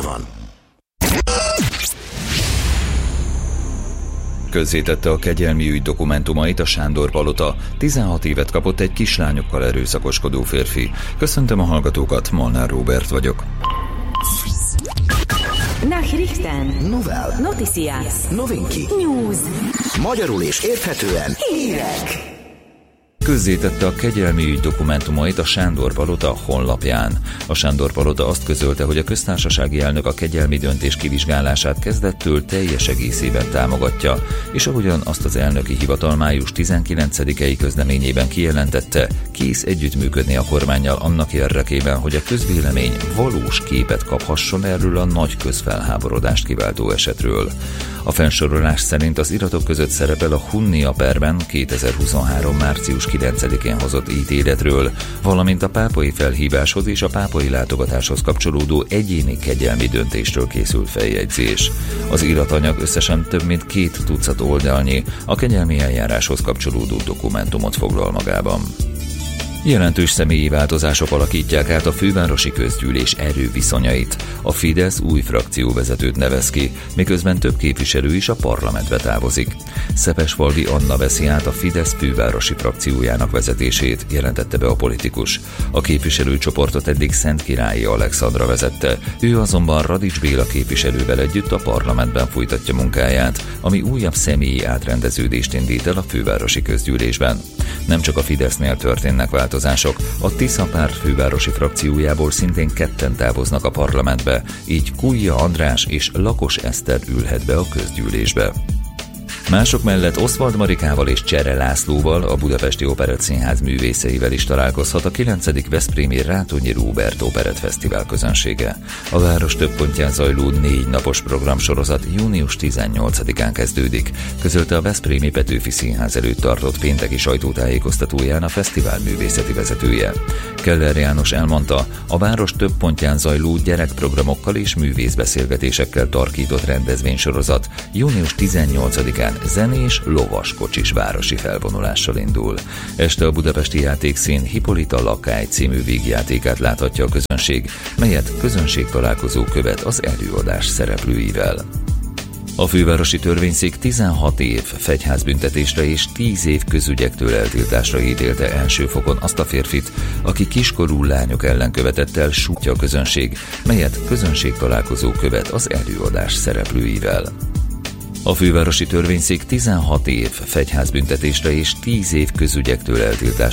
van. Közzétette a kegyelmi ügy dokumentumait a Sándor-palota. 16 évet kapott egy kislányokkal erőszakoskodó férfi. Köszöntöm a hallgatókat, Molnár Róbert vagyok. Nachrichten, Novel, Noticias, Novinki, News, magyarul és érthetően hírek. Közzétette a kegyelmi ügy dokumentumait a Sándor-palota honlapján. A Sándor-palota azt közölte, hogy a köztársasági elnök a kegyelmi döntés kivizsgálását kezdettől teljes egészében támogatja, és ahogyan azt az elnöki hivatal május 19-i közleményében kijelentette, kész együttműködni a kormánnyal annak érdekében, hogy a közvélemény valós képet kaphasson erről a nagy közfelháborodást kiváltó esetről. A felsorolás szerint az iratok között szerepel a Hunnia perben 2023. március 9-én hozott ítéletről, valamint a pápai felhíváshoz és a pápai látogatáshoz kapcsolódó egyéni kegyelmi döntésről készült feljegyzés. Az iratanyag összesen több mint 2 tucat oldalnyi, a kegyelmi eljáráshoz kapcsolódó dokumentumot foglal magában. Jelentős személyi változások alakítják át a fővárosi közgyűlés erőviszonyait. A Fidesz új frakcióvezetőt nevez ki, miközben több képviselő is a parlamentbe távozik. Szepesfalvi Anna veszi át a Fidesz fővárosi frakciójának vezetését, jelentette be a politikus. A képviselőcsoportot eddig Szentkirályi Alexandra vezette, ő azonban Radics Béla képviselővel együtt a parlamentben folytatja munkáját, ami újabb személyi átrendeződést indít el a fővárosi közgyűlésben. Nem csak a Fidesznél történnek változások, a Tisza párt fővárosi frakciójából szintén 2 távoznak a parlamentbe, így Kújja András és Lakos Eszter ülhet be a közgyűlésbe. Mások mellett Oswald Marikával és Csere Lászlóval, a Budapesti Operettszínház művészeivel is találkozhat a 9. veszprémi Rátonyi Róbert Operettfesztivál közönsége. A város több pontján zajló 4 napos programsorozat június 18-án kezdődik, közölte a Veszprémi Petőfi Színház előtt tartott pénteki sajtótájékoztatóján a fesztivál művészeti vezetője. Keller János elmondta, a város több pontján zajló gyerekprogramokkal és művészbeszélgetésekkel tarkított rendezvénysorozat június 18-án zenés, lovas, kocsis városi felvonulással indul. Este a budapesti játékszín Hippolyta Lakály című vígjátékát láthatja a közönség, melyet közönségtalálkozó követ az előadás szereplőivel. A fővárosi törvényszék 16 év fegyházbüntetésre és 10 év közügyektől eltiltásra ítélte első fokon azt a férfit, aki kiskorú lányok ellen követett el sújtja a közönség, melyet közönségtalálkozó követ az előadás szereplőivel. A fővárosi törvényszék 16 év fegyházbüntetésre és 10 év közügyektől eltiltásra